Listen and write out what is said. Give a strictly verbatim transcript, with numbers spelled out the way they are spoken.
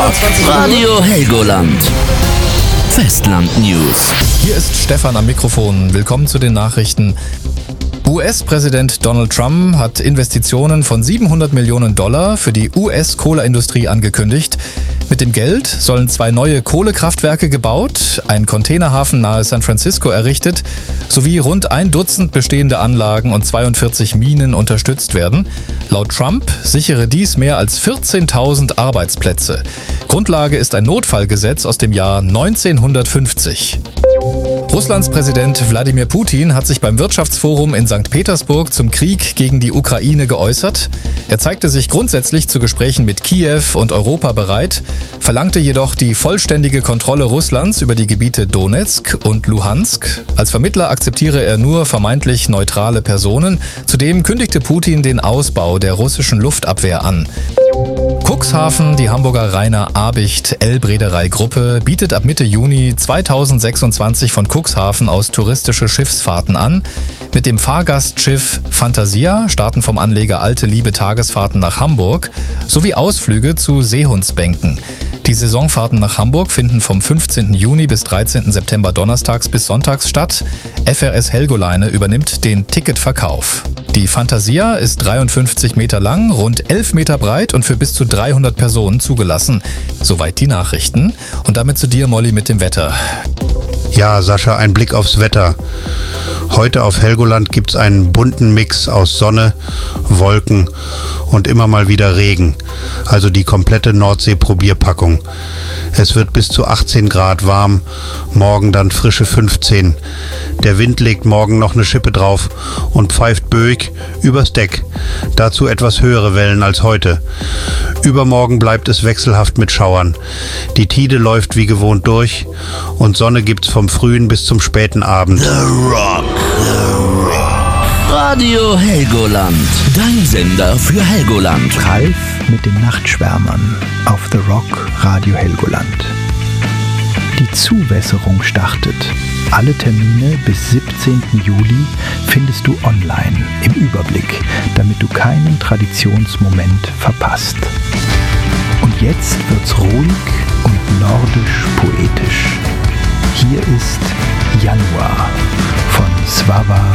Radio Helgoland. Festland News. Hier ist Stefan am Mikrofon. Willkommen zu den Nachrichten. U S-Präsident Donald Trump hat Investitionen von siebenhundert Millionen Dollar für die U S-Kohleindustrie angekündigt. Mit dem Geld sollen zwei neue Kohlekraftwerke gebaut, ein Containerhafen nahe San Francisco errichtet, sowie rund ein Dutzend bestehende Anlagen und zweiundvierzig Minen unterstützt werden. Laut Trump sichere dies mehr als vierzehntausend Arbeitsplätze. Grundlage ist ein Notfallgesetz aus dem Jahr neunzehnhundertfünfzig. Russlands Präsident Wladimir Putin hat sich beim Wirtschaftsforum in Sankt Petersburg zum Krieg gegen die Ukraine geäußert. Er zeigte sich grundsätzlich zu Gesprächen mit Kiew und Europa bereit, verlangte jedoch die vollständige Kontrolle Russlands über die Gebiete Donezk und Luhansk. Als Vermittler akzeptiere er nur vermeintlich neutrale Personen. Zudem kündigte Putin den Ausbau der russischen Luftabwehr an. Cuxhaven, die Hamburger Rainer Abicht Elbreederei Gruppe, bietet ab Mitte Juni zweitausendsechsundzwanzig von Cuxhaven aus touristische Schiffsfahrten an. Mit dem Fahrgastschiff Fantasia starten vom Anleger Alte Liebe Tagesfahrten nach Hamburg sowie Ausflüge zu Seehundsbänken. Die Saisonfahrten nach Hamburg finden vom fünfzehnten Juni bis dreizehnten September donnerstags bis sonntags statt. F R S Helgoland übernimmt den Ticketverkauf. Die Fantasia ist dreiundfünfzig Meter lang, rund elf Meter breit und für bis zu dreihundert Personen zugelassen. Soweit die Nachrichten. Und damit zu dir, Molly, mit dem Wetter. Ja, Sascha, ein Blick aufs Wetter. Heute auf Helgoland gibt's einen bunten Mix aus Sonne, Wolken und immer mal wieder Regen. Also die komplette Nordsee-Probierpackung. Es wird bis zu achtzehn Grad warm, morgen dann frische fünfzehn. Der Wind legt morgen noch eine Schippe drauf und pfeift böig übers Deck. Dazu etwas höhere Wellen als heute. Übermorgen bleibt es wechselhaft mit Schauern. Die Tide läuft wie gewohnt durch und Sonne gibt's vom frühen bis zum späten Abend. The Rock. The Rock. Radio Helgoland. Dein Sender für Helgoland. Ralf mit den Nachtschwärmern auf The Rock Radio Helgoland. Die Zuwässerung startet. Alle Termine bis siebzehnten Juli findest du online im Überblick, damit du keinen Traditionsmoment verpasst. Und jetzt wird's ruhig und nordisch-poetisch. Hier ist Januar von Svava